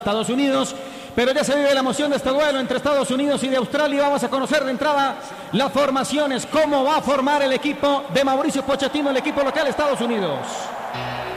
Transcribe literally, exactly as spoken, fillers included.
Estados Unidos, pero ya se vive la emoción de este duelo entre Estados Unidos y de Australia. Vamos a conocer de entrada las formaciones, cómo va a formar el equipo de Mauricio Pochettino, el equipo local de Estados Unidos.